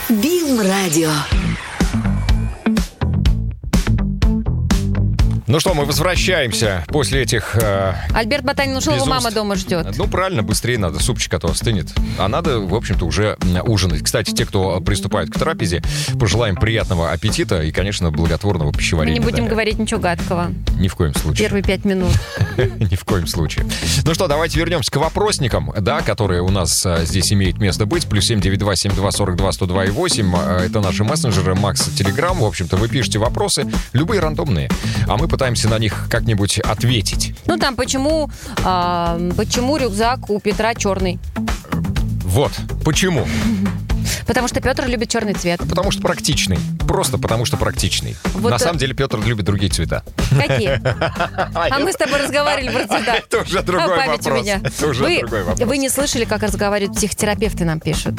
БИМ-радио. Ну что, мы возвращаемся после этих... Альберт Батанин ушел, его мама дома ждет. Ну, правильно, быстрее надо, супчик, а то остынет. А надо, в общем-то, уже ужинать. Кстати, те, кто приступает к трапезе, пожелаем приятного аппетита и, конечно, благотворного пищеварения. Мы не будем говорить ничего гадкого. Ни в коем случае. Первые 5 минут. Ни в коем случае. Ну что, давайте вернемся к вопросникам, да, которые у нас здесь имеют место быть. Плюс 792-72-42-102-8. Это наши мессенджеры, Макс, Телеграм. В общем-то, вы пишете вопросы, любые рандомные, а мы пытаемся на них как-нибудь ответить. Ну там, почему рюкзак у Петра черный? Вот, почему? Потому что Петр любит черный цвет. Потому что практичный. Просто потому что практичный. Вот на самом деле Петр любит другие цвета. Какие? А мы с тобой разговаривали про цвета. Это уже другой вопрос. Вы не слышали, как разговаривают психотерапевты, нам пишут?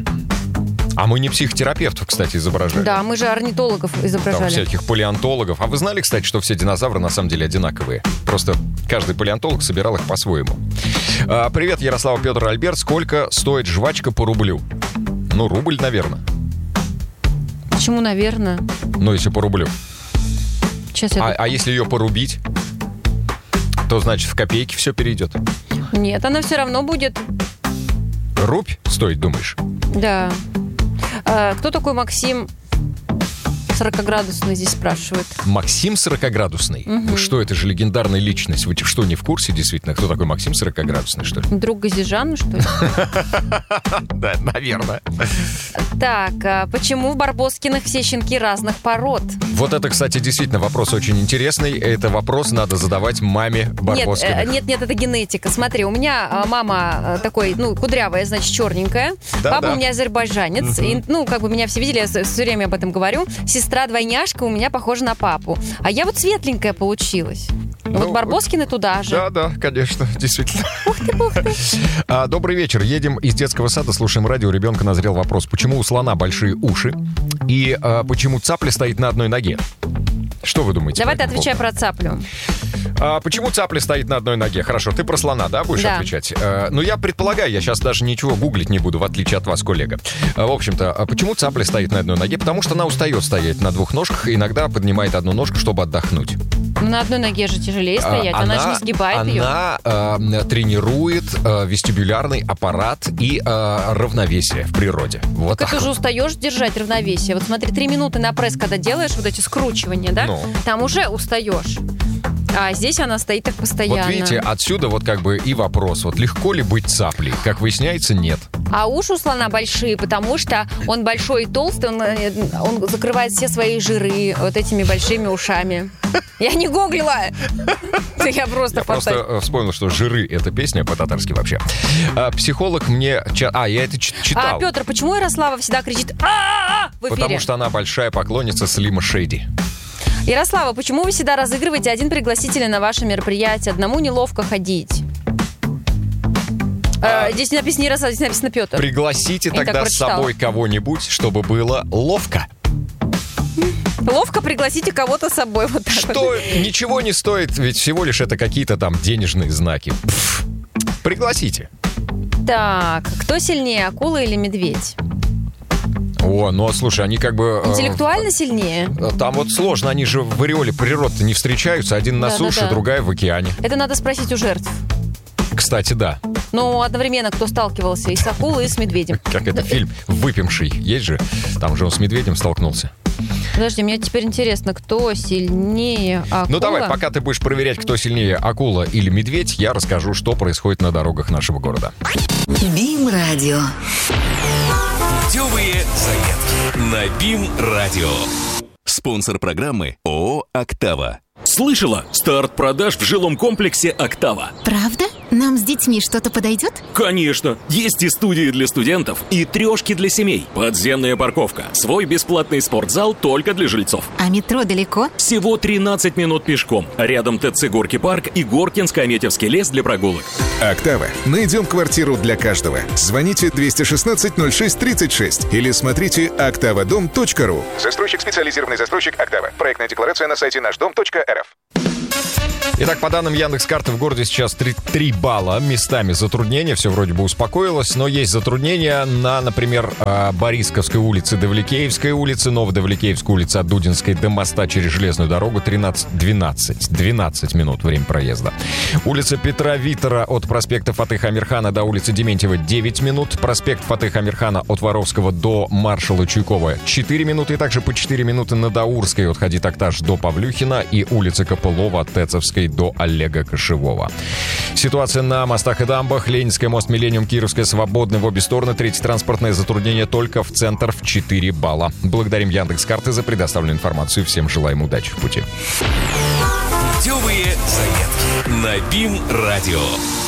А мы не психотерапевтов, кстати, изображали. Да, мы же орнитологов изображали. Там всяких палеонтологов. А вы знали, кстати, что все динозавры на самом деле одинаковые? Просто каждый палеонтолог собирал их по-своему. Привет, Ярослав, Петр, Альберт. Сколько стоит жвачка по рублю? Ну, рубль, наверное. Почему, наверное? Ну, если по рублю. Сейчас а если ее порубить, то, значит, в копейки все перейдет. Нет, она все равно будет. Рубь стоит, думаешь? Да. Кто такой Максим 40-градусный, здесь спрашивают? Максим 40-градусный? Угу. Что, это же легендарная личность. Вы что, не в курсе, действительно? Кто такой Максим 40-градусный, что ли? Друг Газижана, что ли? Да, наверное. Так, почему в Барбоскиных все щенки разных пород? Вот это, кстати, действительно вопрос очень интересный. Это вопрос надо задавать маме Барбоскиных. Нет, это генетика. Смотри, у меня мама такой, кудрявая, значит, черненькая. Да, папа у меня азербайджанец. И, меня все видели, я все время об этом говорю. Сестра-двойняшка у меня похожа на папу. А я вот светленькая получилась. Вот Барбоскины туда же. Да, конечно, действительно. Ух ты. Добрый вечер. Едем из детского сада, слушаем радио. У ребенка назрел вопрос. Почему у слона большие уши? И почему цапля стоит на одной ноге? Что вы думаете? Давай ты отвечай про цаплю. Почему цапля стоит на одной ноге? Хорошо, ты про слона, да, будешь отвечать? Я предполагаю, я сейчас даже ничего гуглить не буду, в отличие от вас, коллега. В общем-то, почему цапля стоит на одной ноге? Потому что она устает стоять на двух ножках, иногда поднимает одну ножку, чтобы отдохнуть. На одной ноге же тяжелее стоять, она же не сгибает ее. Она тренирует вестибулярный аппарат и равновесие в природе. Вот так. Ты же устаешь держать равновесие. Вот смотри, 3 минуты на пресс, когда делаешь вот эти скручивания, да? Там уже устаешь. А здесь она стоит так постоянно. Вот видите, отсюда вот как бы и вопрос. Вот легко ли быть цаплей? Как выясняется, нет. А уши у слона большие, потому что он большой и толстый, он закрывает все свои жиры вот этими большими ушами. Я не гуглила. Я просто вспомнил, что «Жиры» — это песня по-татарски вообще. Психолог мне... я это читал. Петр, почему Ярослава всегда кричит «А-а-а» в эфире? Потому что она большая поклонница Слима Шейди. Ярослава, почему вы всегда разыгрываете один пригласительный на ваше мероприятие? Одному неловко ходить. Здесь не написано Ярослав, здесь написано Петр. Пригласите тогда с собой кого-нибудь, чтобы было ловко. Ловко пригласите кого-то с собой. Вот так что вот. Ничего не стоит, ведь всего лишь это какие-то там денежные знаки. Пригласите. Так, кто сильнее, акула или медведь? Слушай, они как бы... Интеллектуально сильнее? Там вот сложно, они же в ореоле природы не встречаются. Один на суше, другая в океане. Это надо спросить у жертв. Кстати, да. Одновременно кто сталкивался и с акулой, и с медведем. Как это фильм «Выпивший». Есть же? Там же он с медведем столкнулся. Подожди, мне теперь интересно, кто сильнее, акула? Давай, пока ты будешь проверять, кто сильнее, акула или медведь, я расскажу, что происходит на дорогах нашего города. БИМ-радио. Путевые заметки на БИМ-радио. Спонсор программы ООО «Октава». Слышала? Старт продаж в жилом комплексе «Октава». Правда? Нам с детьми что-то подойдет? Конечно. Есть и студии для студентов, и трешки для семей. Подземная парковка. Свой бесплатный спортзал только для жильцов. А метро далеко? Всего 13 минут пешком. Рядом ТЦ «Горки парк» и Горкинско-Аметьевский лес для прогулок. «Октава». Найдем квартиру для каждого. Звоните 216-06-36 или смотрите oktavadom.ru. Застройщик — специализированный застройщик «Октава». Проектная декларация на сайте нашдом.рф. Итак, по данным Яндекс.Карты, в городе сейчас 3 балла. Местами затруднения, все вроде бы успокоилось, но есть затруднения на, например, Борисковской улице, Давликеевской улице, Новодавликеевской улице от Дудинской до моста через железную дорогу 12 минут время проезда. Улица Петра Витера от проспекта Фатыха Амирхана до улицы Дементьева 9 минут. Проспект Фатыха Амирхана от Воровского до маршала Чуйкова 4 минуты. И также по 4 минуты на Даурской от Хади Такташ до Павлюхина и улица Копылова от Тецовской до Олега Кошевого. Ситуация на мостах и дамбах. Ленинский мост, Миллениум, Кировская, Свободный в обе стороны. Третье транспортное затруднение только в центр в 4 балла. Благодарим Яндекс.Карты за предоставленную информацию. Всем желаем удачи в пути. Путевые заметки на БИМ-радио.